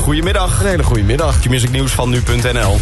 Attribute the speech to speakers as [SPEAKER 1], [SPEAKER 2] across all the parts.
[SPEAKER 1] goedemiddag.
[SPEAKER 2] Een hele goede middag.
[SPEAKER 1] Q-music nieuws van nu.nl.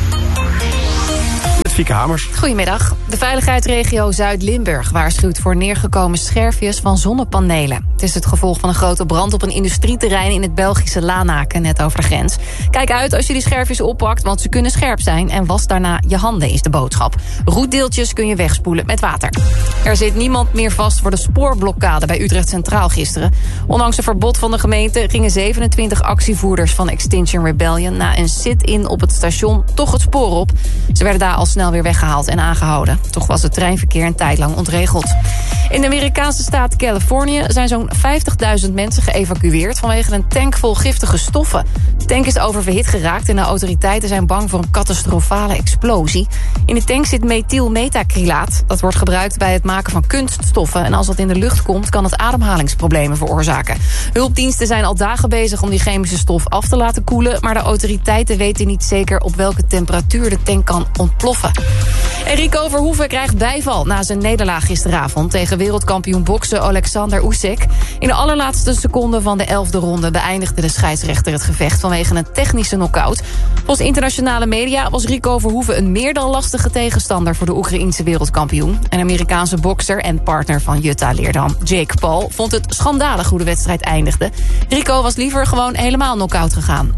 [SPEAKER 1] Met Fieke Hamers.
[SPEAKER 3] Goedemiddag. De veiligheidsregio Zuid-Limburg waarschuwt voor neergekomen scherfjes van zonnepanelen. Het is het gevolg van een grote brand op een industrieterrein in het Belgische Lanaken, net over de grens. Kijk uit als je die scherfjes oppakt, want ze kunnen scherp zijn en was daarna je handen, is de boodschap. Roetdeeltjes kun je wegspoelen met water. Er zit niemand meer vast voor de spoorblokkade bij Utrecht Centraal gisteren. Ondanks een verbod van de gemeente gingen 27 actievoerders van Extinction Rebellion na een sit-in op het station toch het spoor op. Ze werden daar al snel weer weggehaald en aangehouden. Toch was het treinverkeer een tijd lang ontregeld. In de Amerikaanse staat Californië zijn zo'n 50.000 mensen geëvacueerd vanwege een tank vol giftige stoffen. De tank is oververhit geraakt en de autoriteiten zijn bang voor een catastrofale explosie. In de tank zit methylmetacrylaat. Dat wordt gebruikt bij het maken van kunststoffen. En als dat in de lucht komt, kan het ademhalingsproblemen veroorzaken. Hulpdiensten zijn al dagen bezig om die chemische stof af te laten koelen, maar de autoriteiten weten niet zeker op welke temperatuur de tank kan ontploffen. En Rico Verhoeven krijgt bijval na zijn nederlaag gisteravond tegen wereldkampioen boksen Alexander Usyk. In de allerlaatste seconde van de 11e ronde beëindigde de scheidsrechter het gevecht vanwege een technische knock-out. Volgens internationale media was Rico Verhoeven een meer dan lastige tegenstander voor de Oekraïense wereldkampioen. Een Amerikaanse bokser en partner van Jutta Leerdam, Jake Paul, vond het schandalig hoe de wedstrijd eindigde. Rico was liever gewoon helemaal knock-out gegaan.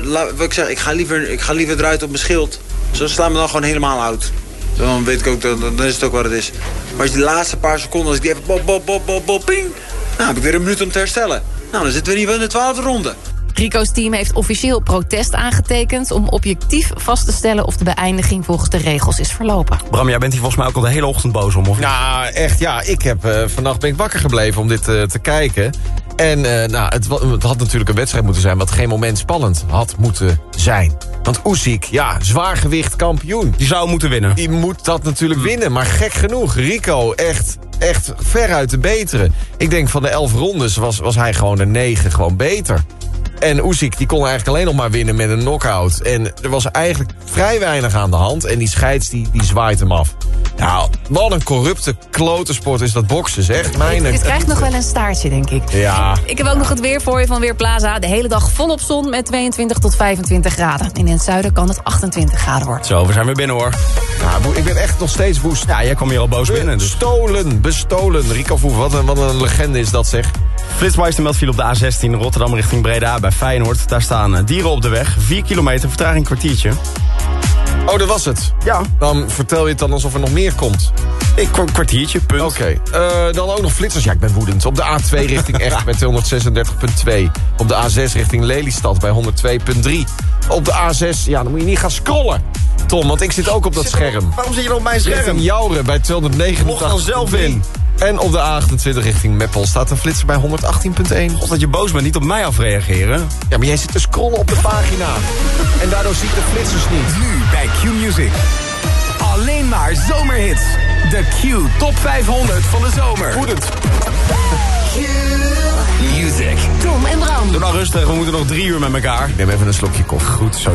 [SPEAKER 4] Ik ga liever eruit op mijn schild. Zo sla me dan gewoon helemaal uit. Dan weet ik ook, dan is het ook wat het is. Maar als die laatste paar seconden, als ik die even ping, nou heb ik weer een minuut om te herstellen. Nou, dan zitten we hier in de 12e ronde.
[SPEAKER 3] Rico's team heeft officieel protest aangetekend om objectief vast te stellen of de beëindiging volgens de regels is verlopen.
[SPEAKER 1] Bram, jij bent hier volgens mij ook al de hele ochtend boos om, of?
[SPEAKER 2] Nou, echt, ja. Vannacht ben ik wakker gebleven om dit te kijken. En het had natuurlijk een wedstrijd moeten zijn wat geen moment spannend had moeten zijn. Want Usyk, ja, zwaargewicht kampioen.
[SPEAKER 1] Die zou moeten winnen.
[SPEAKER 2] Die moet dat natuurlijk winnen, maar gek genoeg. Rico, echt veruit de betere. Ik denk van de 11 rondes was hij gewoon de 9 gewoon beter. En Usyk die kon eigenlijk alleen nog maar winnen met een knockout. En er was eigenlijk vrij weinig aan de hand. En die scheids die zwaait hem af. Nou, wat een corrupte klotensport is dat boksen, zeg.
[SPEAKER 3] Het krijgt nog wel een staartje, denk ik.
[SPEAKER 2] Ja.
[SPEAKER 3] Ik heb ook nog het weer voor je van Weerplaza. De hele dag volop zon met 22 tot 25 graden. In het zuiden kan het 28 graden worden.
[SPEAKER 1] Zo, we zijn weer binnen, hoor.
[SPEAKER 2] Ja, ik ben echt nog steeds woest.
[SPEAKER 1] Ja, jij kwam hier al boos binnen. Dus.
[SPEAKER 2] Bestolen. Rico Verhoeven, wat een legende is dat, zeg.
[SPEAKER 1] Flitsmeister meldt file op de A16 Rotterdam richting Breda bij Feyenoord. Daar staan dieren op de weg. 4 kilometer, vertraging kwartiertje.
[SPEAKER 2] Oh, dat was het?
[SPEAKER 1] Ja.
[SPEAKER 2] Dan vertel je het dan alsof er nog meer komt.
[SPEAKER 1] Kwartiertje, punt.
[SPEAKER 2] Oké. Dan ook nog flitsers. Ja, ik ben woedend. Op de A2 richting Echt bij 236,2. Op de A6 richting Lelystad bij 102,3. Op de A6, ja, dan moet je niet gaan scrollen. Tom, want ik zit ook op dat scherm.
[SPEAKER 1] Waarom zit je nog op mijn scherm?
[SPEAKER 2] Richting Jouren bij 289.
[SPEAKER 1] Log dan zelf in.
[SPEAKER 2] En op de A28 richting Meppel staat een flitser bij 118,1.
[SPEAKER 1] Of dat je boos bent, niet op mij afreageren.
[SPEAKER 2] Ja, maar jij zit te scrollen op de pagina. En daardoor zie ik de flitsers niet.
[SPEAKER 5] Nu bij Q-Music. Alleen maar zomerhits. De Q Top 500 van de zomer.
[SPEAKER 2] Woedend.
[SPEAKER 5] Q-Music.
[SPEAKER 3] Tom en Bram.
[SPEAKER 1] Doe nou rustig, we moeten nog 3 uur met elkaar.
[SPEAKER 2] Ik neem even een slokje koffie.
[SPEAKER 1] Goed zo.